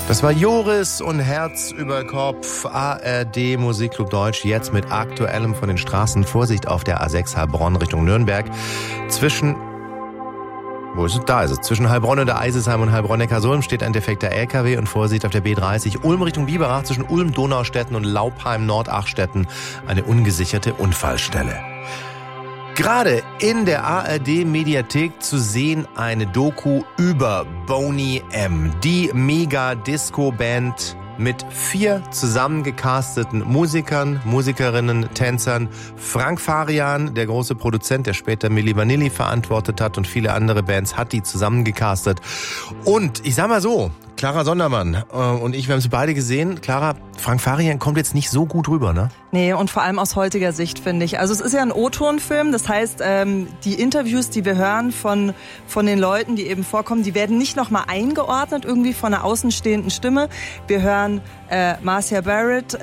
Das war Joris und Herz über Kopf, ARD Musikclub Deutsch, jetzt mit Aktuellem von den Straßen. Vorsicht auf der A6 Heilbronn Richtung Nürnberg. Wo ist es? Da ist es. Zwischen Heilbronn und der Eisesheim und Heilbronn-Neckarsulm steht ein defekter LKW und Vorsicht auf der B30 Ulm Richtung Biberach zwischen Ulm-Donaustetten und Laupheim-Nordachstetten eine ungesicherte Unfallstelle. Gerade in der ARD-Mediathek zu sehen eine Doku über Boney M., die Mega-Disco-Band mit 4 zusammengecasteten Musikern, Musikerinnen, Tänzern. Frank Farian, der große Produzent, der später Milli Vanilli verantwortet hat und viele andere Bands, hat die zusammengecastet. Und ich sag mal so, Clara Sondermann und ich, wir haben sie beide gesehen. Clara, Frank Farian kommt jetzt nicht so gut rüber, ne? Nee, und vor allem aus heutiger Sicht, finde ich. Also es ist ja ein O-Ton-Film, das heißt, die Interviews, die wir hören von den Leuten, die eben vorkommen, die werden nicht nochmal eingeordnet irgendwie von einer außenstehenden Stimme. Wir hören Marcia Barrett,